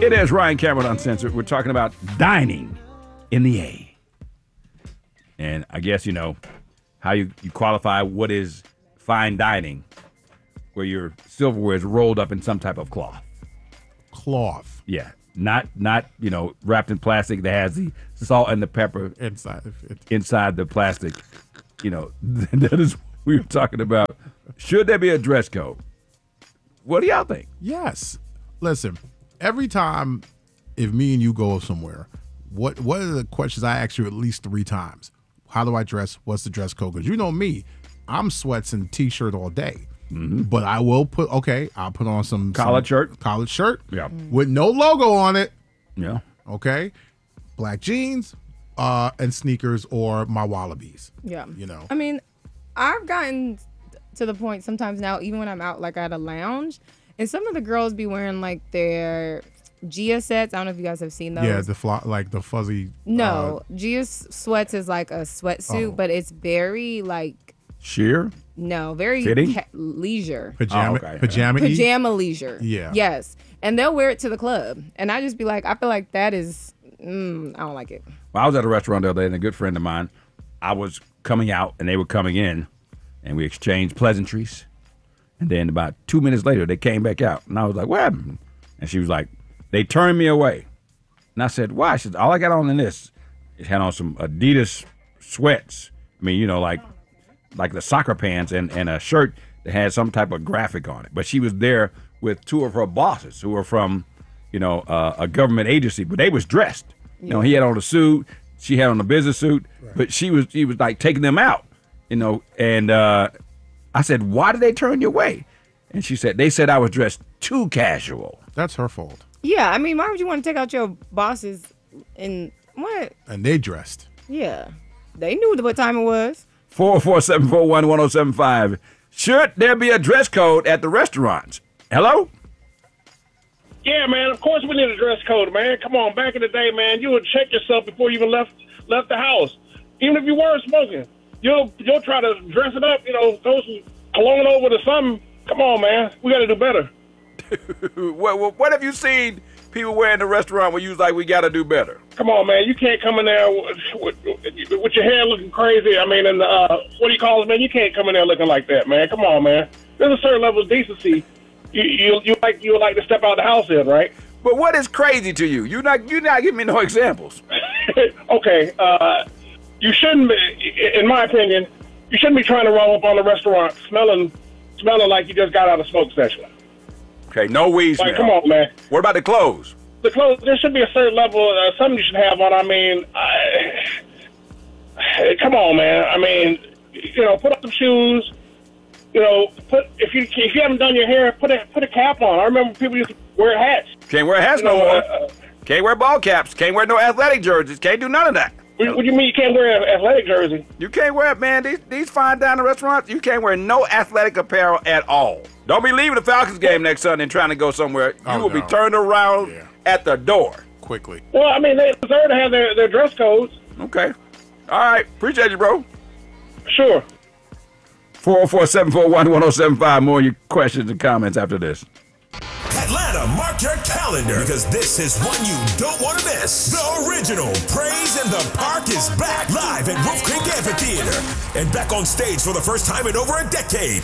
It is Ryan Cameron Uncensored. We're talking about dining in the A. And I guess, you know, how you qualify what is fine dining, where your silverware is rolled up in some type of cloth. Cloth. Yeah. Not wrapped in plastic that has the salt and the pepper inside the plastic. You know, that is what we were talking about. Should there be a dress code? What do y'all think? Yes. Listen, every time if me and you go somewhere, what are the questions I ask you at least 3 times? How do I dress? What's the dress code? Because you know me, I'm sweats and t-shirt all day. Mm-hmm. But I will I'll put on some collared shirt. Yeah. With no logo on it. Yeah. Okay. Black jeans and sneakers or my Wallabies. Yeah. You know. I mean, I've gotten to the point sometimes now, even when I'm out like at a lounge, and some of the girls be wearing like their Gia sets. I don't know if you guys have seen those. Yeah, the fuzzy. No, Gia sweats is like a sweatsuit, but it's very like sheer. No, very leisure. Pajama leisure. Yeah. Yes, and they'll wear it to the club, and I just be like, I feel like that is, I don't like it. Well, I was at a restaurant the other day, and a good friend of mine, I was coming out, and they were coming in, and we exchanged pleasantries, and then about 2 minutes later, they came back out, and I was like, what happened? And she was like, they turned me away. And I said, why? She said, all I got on in this, it had on some Adidas sweats. I mean, you know, like the soccer pants and a shirt that had some type of graphic on it. But she was there with 2 of her bosses who were from, you know, a government agency, but they was dressed. Yeah. You know, he had on a suit, she had on a business suit, right. But she was like taking them out, you know. And I said, why did they turn you away? And she said, they said I was dressed too casual. That's her fault. Yeah, I mean, why would you want to take out your bosses in what? And they dressed. Yeah, they knew what time it was. 447-411-1075. Should there be a dress code at the restaurants? Hello? Yeah, man, of course we need a dress code, man. Come on, back in the day, man, you would check yourself before you even left the house. Even if you weren't smoking, you'll try to dress it up, you know, throw some cologne over to something. Come on, man, we got to do better. What have you seen people wear in the restaurant where you was like, we got to do better? Come on, man, you can't come in there with your hair looking crazy. I mean, and what do you call it, man? You can't come in there looking like that, man. Come on, man. There's a certain level of decency you like to step out the house in, right? But what is crazy to you? You're not giving me no examples. Okay, you shouldn't be, in my opinion, you shouldn't be trying to roll up on the restaurant smelling like you just got out of smoke session. Okay, no weed smell. Like, come on, man. What about the clothes? The clothes, there should be a certain level, something you should have on. I mean, come on, man. I mean, you know, put up some shoes. You know, if you haven't done your hair, put a cap on. I remember people used to wear hats. Can't wear hats no more. Can't wear ball caps. Can't wear no athletic jerseys. Can't do none of that. What do you mean you can't wear an athletic jersey? You can't wear it, man. These fine dining restaurants, you can't wear no athletic apparel at all. Don't be leaving the Falcons game next Sunday and trying to go somewhere. You will be turned around at the door. Quickly. Well, I mean, they deserve to have their dress codes. Okay. All right. Appreciate you, bro. Sure. 447-411-1075. More of your questions and comments after this. Atlanta, mark your calendar because this is one you don't want to miss. The original Praise in the Park is back live at Wolf Creek Amphitheater and back on stage for the first time in over a decade.